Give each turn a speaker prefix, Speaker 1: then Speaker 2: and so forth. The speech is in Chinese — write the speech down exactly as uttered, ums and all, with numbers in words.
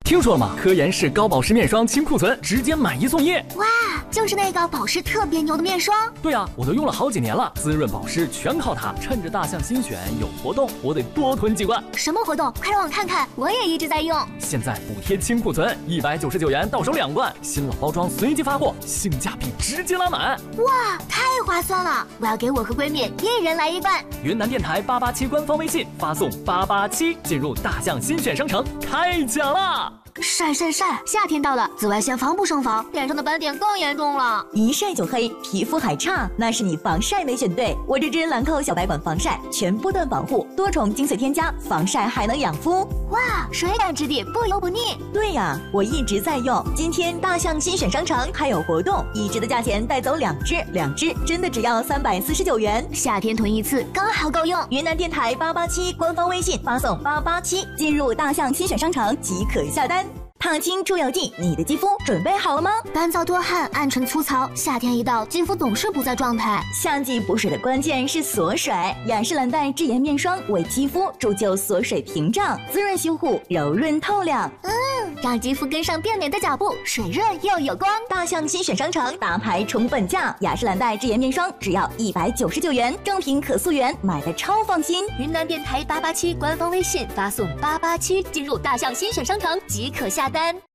Speaker 1: 听说了吗？科颜氏高保湿面霜清库存，直接买一送一。
Speaker 2: 哇，就是那个保湿特别牛的面霜。
Speaker 1: 对啊，我都用了好几年了，滋润保湿全靠它。趁着大象新选有活动，我得多囤几罐。
Speaker 2: 什么活动？快让我看看，我也一直在用。
Speaker 1: 现在补贴清库存，一百九十九元到手两罐，新老包装随机发货，性价比直接拉满。
Speaker 2: 哇，太划算了！我要给我和闺蜜一人来一罐。
Speaker 1: 云南电台八八七官方微信发送八八七，进入大象新选商城开奖啦！
Speaker 2: 晒晒晒！夏天到了，紫外线防不胜防，脸上的斑点更严重了。
Speaker 3: 一晒就黑，皮肤还差，那是你防晒没选对。我这支兰蔻小白管防晒，全波段保护，多重精粹添加，防晒还能养肤。
Speaker 2: 哇，水感质地，不油不腻。
Speaker 3: 对呀，我一直在用。今天大象新选商城还有活动，一支的价钱带走两支，两支真的只要三百四十九元。
Speaker 2: 夏天囤一次刚好够用。
Speaker 3: 云南电台八八七官方微信发送八八七，进入大象新选商城即可下单。烫青助油剂，你的肌肤准备好了吗？
Speaker 2: 干燥多汗，暗沉粗糙，夏天一到，肌肤总是不在状态。
Speaker 3: 夏季补水的关键是锁水，雅诗兰黛智妍面霜为肌肤铸就锁水屏障，滋润修护，柔润透亮。
Speaker 2: 嗯，让肌肤跟上变美的脚步，水润又有光。
Speaker 3: 大象新选商城大牌重本价，雅诗兰黛智妍面霜只要一百九十九元，正品可溯源，买的超放心。
Speaker 2: 云南电台八八七官方微信发送八八七，进入大象新选商城即可下单。